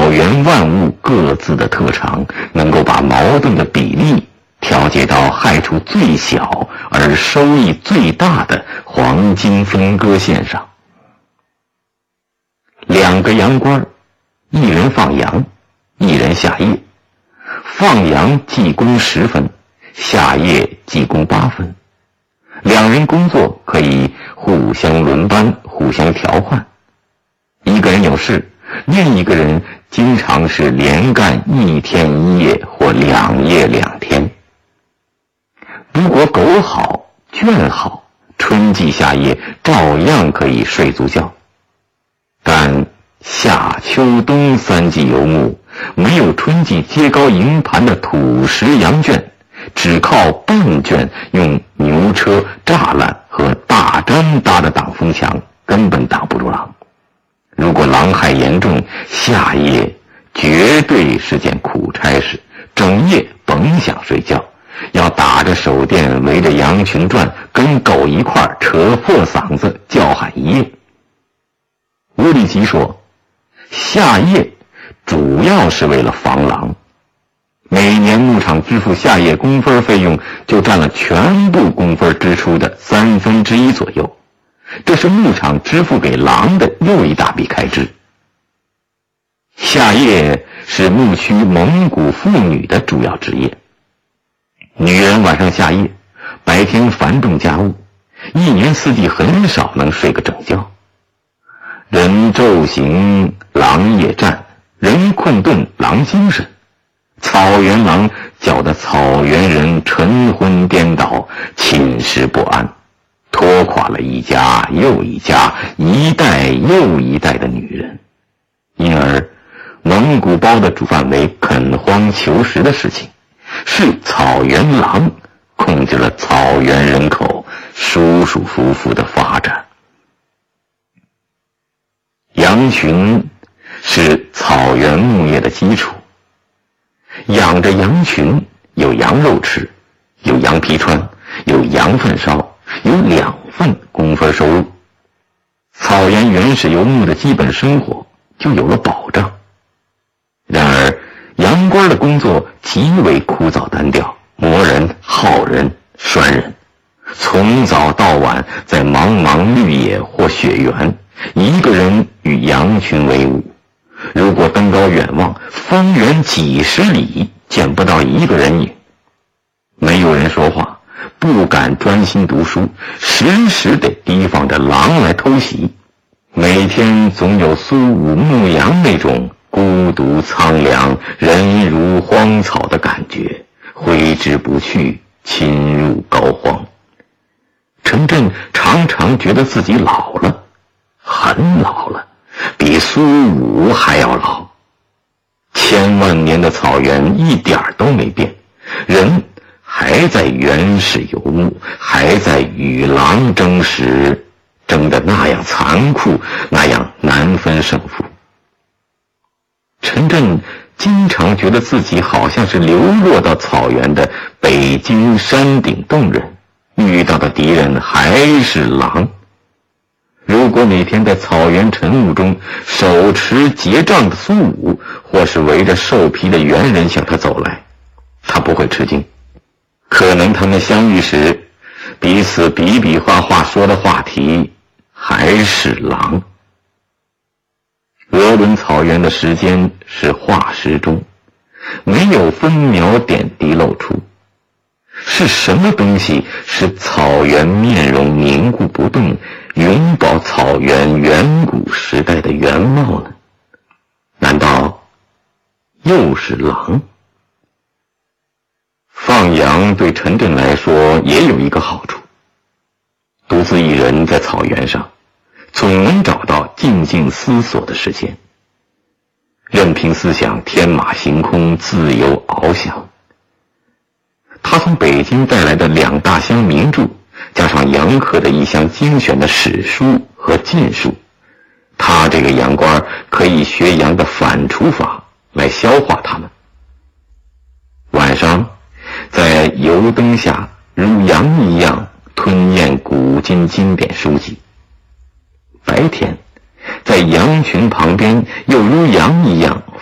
草原万物各自的特长，能够把矛盾的比例调节到害处最小而收益最大的黄金分割线上。2个羊倌，一人放羊，一人下夜。放羊计工10分，下夜计工8分。2人工作可以互相轮班，互相调换。一个人有事，另一个人经常是连干1天1夜或2夜2天。如果狗好，圈好，春季夏夜照样可以睡足觉。但夏秋冬3季游牧，没有春季揭高营盘的土石羊圈，只靠半圈用牛车、栅栏和大毡搭的挡风墙，根本挡不住狼。如果狼害严重，夏夜绝对是件苦差事，整夜甭想睡觉，要打着手电围着羊群转，跟狗一块扯破嗓子叫喊一夜。乌里吉说，夏夜主要是为了防狼，每年牧场支付夏夜工分费用就占了全部工分支出的1/3左右，这是牧场支付给狼的又一大笔开支。夏夜是牧区蒙古妇女的主要职业，女人晚上下夜，白天繁重家务，一年4季很少能睡个整觉。人昼行，狼夜战，人困顿，狼精神。草原狼搅得草原人晨昏颠倒，寝食不安，拖垮了一家又一家，一代又一代的女人。因而蒙古包的主范围垦荒求食的事情，是草原狼控制了草原人口舒舒服服的发展。羊群是草原牧业的基础，养着羊群，有羊肉吃，有羊皮穿，有羊粪烧，有2份工分收入。草原原始游牧的基本生活就有了保障。然而羊倌的工作极为枯燥单调，磨人、耗人、拴人，从早到晚在茫茫绿野或雪原，一个人与羊群为伍。如果登高远望，方圆几十里见不到一个人影。没有人说话，不敢专心读书，时时得提防着狼来偷袭。每天总有苏武牧羊那种孤独苍凉、人如荒草的感觉，挥之不去，侵入膏肓。陈震常常觉得自己老了，很老了，比苏武还要老。千万年的草原一点都没变，人还在原始游牧，还在与狼争食，争得那样残酷，那样难分胜负。陈震经常觉得自己好像是流落到草原的北京山顶洞人，遇到的敌人还是狼。如果哪天在草原晨雾中，手持结杖的苏武，或是围着兽皮的猿人向他走来，他不会吃惊。可能他们相遇时，彼此比比划划说的话题还是狼。鄂伦草原的时间是化时钟，没有分秒点滴露出。是什么东西使草原面容凝固不动，永葆草原远古时代的原貌呢？难道又是狼？放羊对陈震来说也有一个好处，独自一人在草原上，总能找到静静思索的时间，任凭思想天马行空，自由翱翔。他从北京带来的2大箱名著，加上杨克的一箱精选的史书和禁书，他这个羊倌可以学羊的反刍法来消化它们。晚上在油灯下如羊一样吞咽古今经典书籍，白天在羊群旁边又如羊一样